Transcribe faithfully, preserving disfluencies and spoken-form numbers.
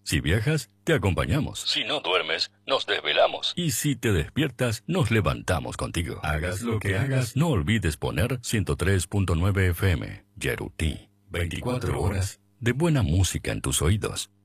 Si viajas, te acompañamos. Si no duermes, nos desvelamos. Y si te despiertas, nos levantamos contigo. Hagas lo que hagas, no olvides poner ciento tres punto nueve F M. Yeruti. veinticuatro horas de buena música en tus oídos.